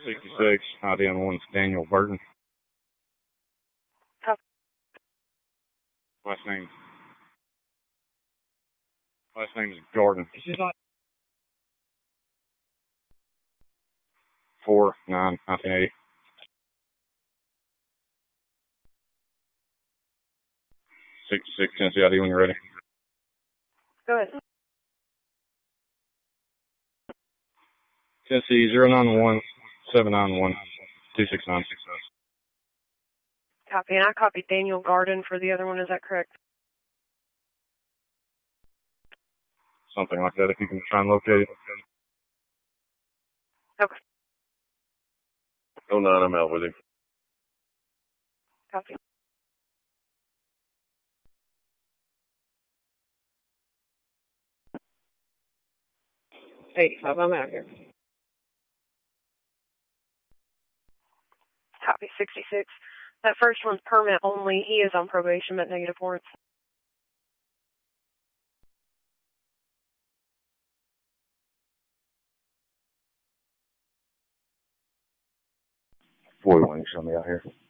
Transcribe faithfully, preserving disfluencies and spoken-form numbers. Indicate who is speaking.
Speaker 1: sixty-six, I D on one's Daniel Burton.
Speaker 2: Copy.
Speaker 1: Last name. Last name is Gordon. Four nine nineteen eighty. Sixty-six Tennessee I D when you're ready.
Speaker 2: Go ahead.
Speaker 1: Tennessee zero nine one seven nine one two six nine.
Speaker 2: Copy. And I copied Daniel Garden for the other one. Is that correct?
Speaker 1: Something like that. If you can try and locate it.
Speaker 2: Okay.
Speaker 3: Oh nine, I'm out with him.
Speaker 2: Copy. eighty-five, I'm out here. Copy. sixty-six. That first one's permit only. He is on probation, but negative warrants.
Speaker 3: forty-one, you show me out here.